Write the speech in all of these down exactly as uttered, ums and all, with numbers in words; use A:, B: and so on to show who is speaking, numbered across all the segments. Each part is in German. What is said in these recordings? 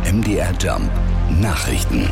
A: M D R Jump Nachrichten.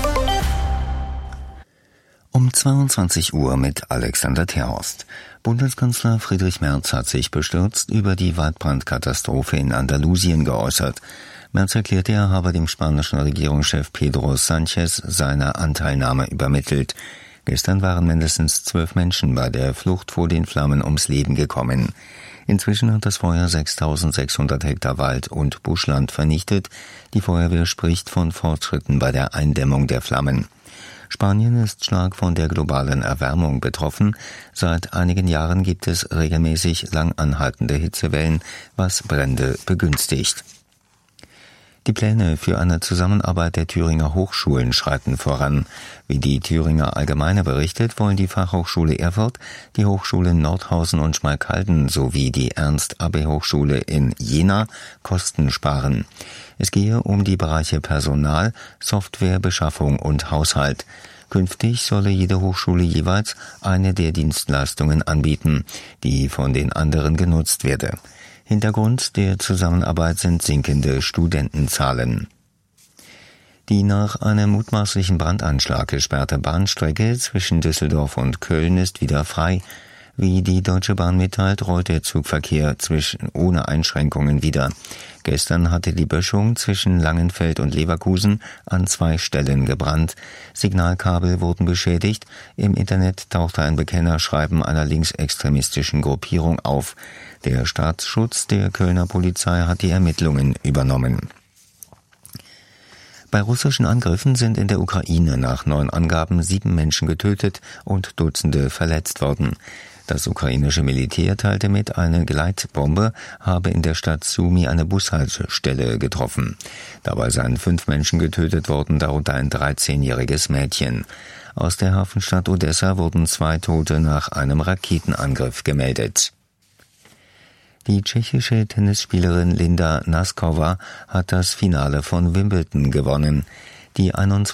B: Um zweiundzwanzig Uhr mit Alexander Terhorst. Bundeskanzler Friedrich Merz hat sich bestürzt über die Waldbrandkatastrophe in Andalusien geäußert. Merz erklärte, er habe dem spanischen Regierungschef Pedro Sánchez seine Anteilnahme übermittelt. Gestern waren mindestens zwölf Menschen bei der Flucht vor den Flammen ums Leben gekommen. Inzwischen hat das Feuer sechstausendsechshundert Hektar Wald und Buschland vernichtet. Die Feuerwehr spricht von Fortschritten bei der Eindämmung der Flammen. Spanien ist stark von der globalen Erwärmung betroffen. Seit einigen Jahren gibt es regelmäßig lang anhaltende Hitzewellen, was Brände begünstigt. Die Pläne für eine Zusammenarbeit der Thüringer Hochschulen schreiten voran. Wie die Thüringer Allgemeine berichtet, wollen die Fachhochschule Erfurt, die Hochschulen Nordhausen und Schmalkalden sowie die Ernst-Abbe-Hochschule in Jena Kosten sparen. Es gehe um die Bereiche Personal, Software, Beschaffung und Haushalt. Künftig solle jede Hochschule jeweils eine der Dienstleistungen anbieten, die von den anderen genutzt werde. Hintergrund der Zusammenarbeit sind sinkende Studentenzahlen. Die nach einem mutmaßlichen Brandanschlag gesperrte Bahnstrecke zwischen Düsseldorf und Köln ist wieder frei. Wie die Deutsche Bahn mitteilt, rollt der Zugverkehr zwischen ohne Einschränkungen wieder. Gestern hatte die Böschung zwischen Langenfeld und Leverkusen an zwei Stellen gebrannt. Signalkabel wurden beschädigt. Im Internet tauchte ein Bekennerschreiben einer linksextremistischen Gruppierung auf. Der Staatsschutz der Kölner Polizei hat die Ermittlungen übernommen. Bei russischen Angriffen sind in der Ukraine nach neuen Angaben sieben Menschen getötet und Dutzende verletzt worden. Das ukrainische Militär teilte mit, eine Gleitbombe habe in der Stadt Sumy eine Bushaltestelle getroffen. Dabei seien fünf Menschen getötet worden, darunter ein dreizehnjähriges Mädchen. Aus der Hafenstadt Odessa wurden zwei Tote nach einem Raketenangriff gemeldet. Die tschechische Tennisspielerin Linda Naskova hat das Finale von Wimbledon gewonnen. Die einundzwanzig